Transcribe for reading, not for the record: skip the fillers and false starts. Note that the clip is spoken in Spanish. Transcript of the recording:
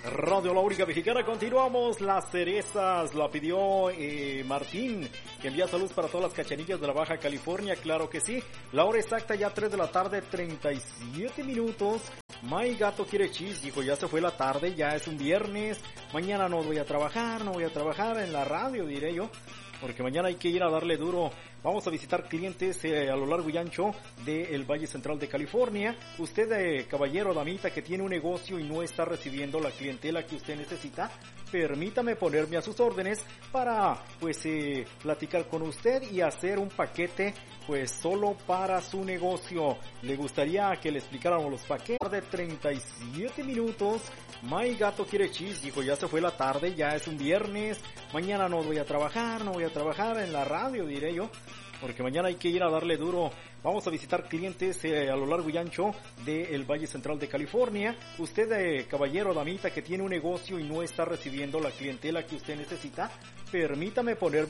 Radio La Única Mexicana, continuamos. Las cerezas la pidió Martín, que envía saludos para todas las cachanillas de la Baja California, claro que sí. La hora exacta ya 3 de la tarde, 37 minutos. My gato quiere chis, dijo, ya se fue la tarde, ya es un viernes. Mañana no voy a trabajar en la radio, diré yo, porque mañana hay que ir a darle duro. Vamos a visitar clientes a lo largo y ancho del Valle Central de California. Usted, caballero, damita, que tiene un negocio y no está recibiendo la clientela que usted necesita, permítame ponerme a sus órdenes para, platicar con usted y hacer un paquete, solo para su negocio. ¿Le gustaría que le explicáramos los paquetes? De 37 minutos. My gato quiere chis, dijo, ya se fue la tarde, ya es un viernes. Mañana no voy a trabajar en la radio, diré yo, porque mañana hay que ir a darle duro. Vamos a visitar clientes a lo largo y ancho del Valle Central de California. Usted, caballero, damita, que tiene un negocio y no está recibiendo la clientela que usted necesita, permítame poner